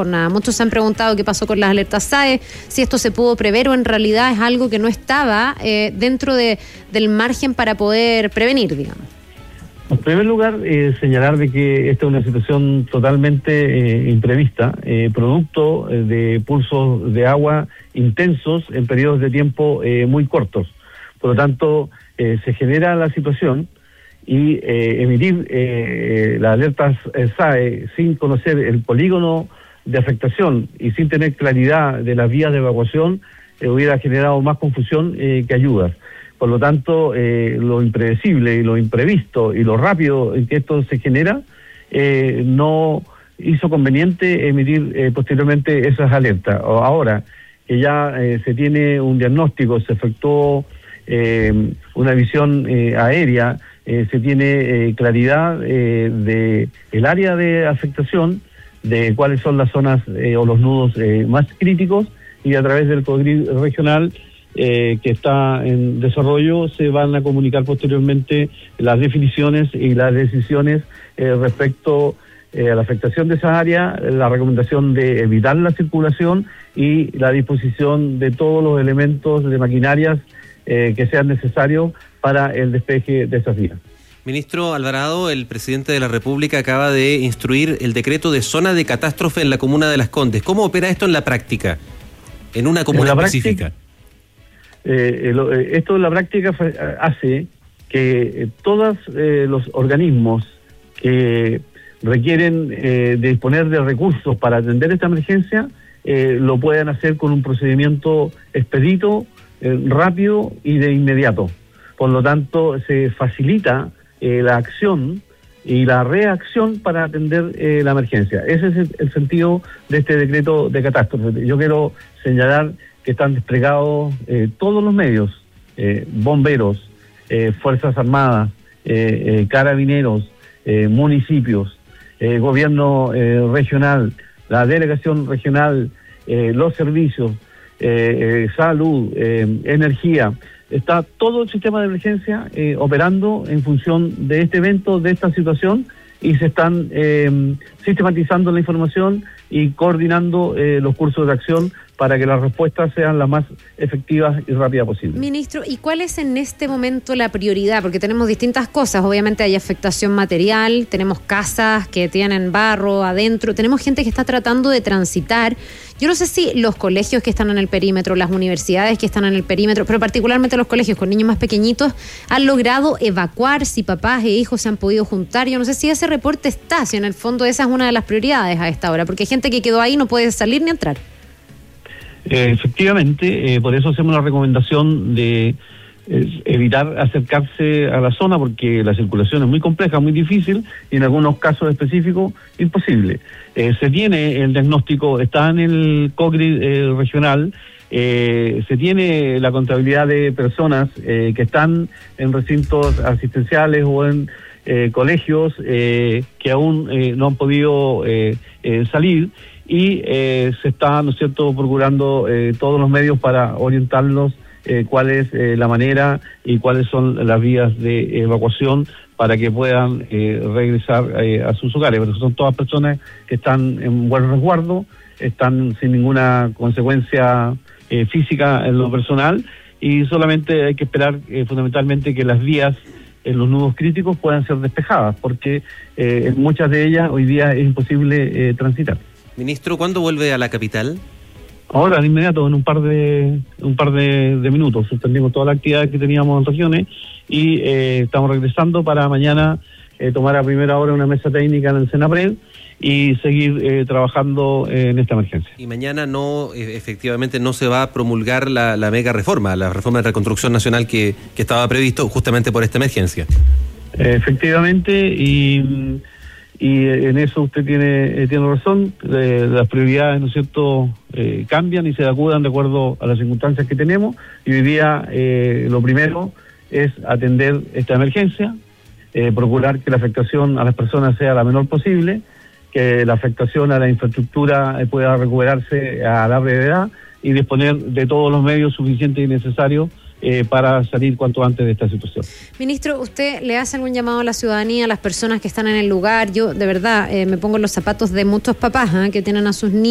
jornada. Muchos se han preguntado qué pasó con las alertas SAE, si esto se pudo prever o en realidad es algo que no estaba dentro del margen para poder prevenir, digamos. En primer lugar, señalar de que esta es una situación totalmente imprevista, producto de pulsos de agua intensos en periodos de tiempo muy cortos. Por lo tanto, se genera la situación y emitir las alertas SAE sin conocer el polígono de afectación y sin tener claridad de las vías de evacuación hubiera generado más confusión que ayudas. Por lo tanto, lo impredecible y lo imprevisto y lo rápido en que esto se genera no hizo conveniente emitir posteriormente esas alertas. Ahora que ya se tiene un diagnóstico, se efectuó una visión aérea, se tiene claridad de el área de afectación, de cuáles son las zonas o los nudos más críticos, y a través del COGRID regional que está en desarrollo se van a comunicar posteriormente las definiciones y las decisiones respecto a la afectación de esa área, la recomendación de evitar la circulación y la disposición de todos los elementos de maquinarias que sean necesarios para el despeje de esas vías. Ministro Alvarado, el presidente de la República acaba de instruir el decreto de zona de catástrofe en la comuna de Las Condes. ¿Cómo opera esto en la práctica? En una comuna específica. Esto en la práctica hace que todos los organismos que requieren disponer de recursos para atender esta emergencia lo puedan hacer con un procedimiento expedito, rápido y de inmediato. Por lo tanto, se facilita la acción y la reacción para atender la emergencia. Ese es el sentido de este decreto de catástrofe. Yo quiero señalar que están desplegados todos los medios, bomberos, Fuerzas Armadas, carabineros, municipios, gobierno regional, la delegación regional, los servicios, salud, energía. Está todo el sistema de emergencia operando en función de este evento, de esta situación, y se están sistematizando la información y coordinando los cursos de acción para que las respuestas sean las más efectivas y rápidas posibles. Ministro, ¿y cuál es en este momento la prioridad? Porque tenemos distintas cosas, obviamente hay afectación material, tenemos casas que tienen barro adentro, tenemos gente que está tratando de transitar. Yo no sé si los colegios que están en el perímetro, las universidades que están en el perímetro, pero particularmente los colegios con niños más pequeñitos, han logrado evacuar, si papás e hijos se han podido juntar. Yo no sé si ese reporte está, si en el fondo esa es una de las prioridades a esta hora, porque hay gente que quedó ahí no puede salir ni entrar. Efectivamente, por eso hacemos la recomendación de evitar acercarse a la zona, porque la circulación es muy compleja, muy difícil y en algunos casos específicos imposible. Se tiene el diagnóstico, está en el COGRID regional, se tiene la contabilidad de personas que están en recintos asistenciales o en colegios que aún no han podido salir, y se está, ¿no es cierto?, procurando todos los medios para orientarlos cuál es la manera y cuáles son las vías de evacuación para que puedan regresar a sus hogares. Pero son todas personas que están en buen resguardo, están sin ninguna consecuencia física en lo personal, y solamente hay que esperar fundamentalmente que las vías en los nudos críticos puedan ser despejadas, porque en muchas de ellas hoy día es imposible transitar. Ministro, ¿cuándo vuelve a la capital? Ahora, de inmediato, en un par de minutos. Suspendimos todas las actividades que teníamos en regiones y estamos regresando para mañana tomar a primera hora una mesa técnica en el Senapred y seguir trabajando en esta emergencia. Y mañana efectivamente no se va a promulgar la mega reforma, la reforma de reconstrucción nacional que estaba previsto justamente por esta emergencia. Efectivamente, y en eso usted tiene razón. Las prioridades, ¿no es cierto?, cambian y se acudan de acuerdo a las circunstancias que tenemos, y hoy día lo primero es atender esta emergencia, procurar que la afectación a las personas sea la menor posible, que la afectación a la infraestructura pueda recuperarse a la brevedad y disponer de todos los medios suficientes y necesarios para salir cuanto antes de esta situación. Ministro, ¿usted le hace algún llamado a la ciudadanía, a las personas que están en el lugar? Yo, de verdad, me pongo en los zapatos de muchos papás que tienen a sus niños